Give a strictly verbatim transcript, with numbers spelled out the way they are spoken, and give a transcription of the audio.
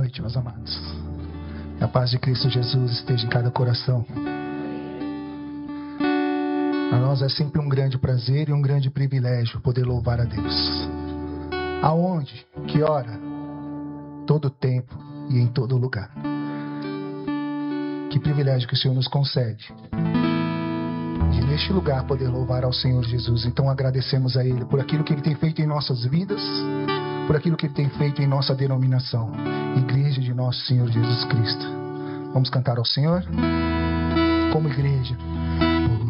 noite, meus amados. A paz de Cristo Jesus esteja em cada coração. A nós é sempre um grande prazer e um grande privilégio poder louvar a Deus. Aonde, que hora, todo tempo e em todo lugar. Que privilégio que o Senhor nos concede de neste lugar poder louvar ao Senhor Jesus. Então agradecemos a Ele por aquilo que Ele tem feito em nossas vidas, por aquilo que Ele tem feito em nossa denominação, Igreja de Nosso Senhor Jesus Cristo. Vamos cantar ao Senhor como igreja.